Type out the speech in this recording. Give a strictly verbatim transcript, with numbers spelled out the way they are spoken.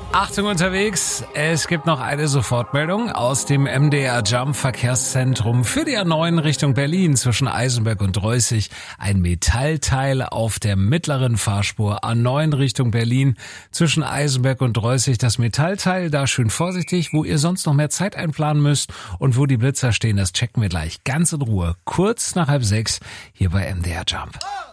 Achtung unterwegs, es gibt noch eine Sofortmeldung aus dem M D R Jump Verkehrszentrum für die A neun Richtung Berlin zwischen Eisenberg und Reußig. Ein Metallteil auf der mittleren Fahrspur A neun Richtung Berlin zwischen Eisenberg und Reußig. Das Metallteil, da schön vorsichtig, wo ihr sonst noch mehr Zeit einplanen müsst und wo die Blitzer stehen, das checken wir gleich ganz in Ruhe. Kurz nach halb sechs hier bei M D R Jump.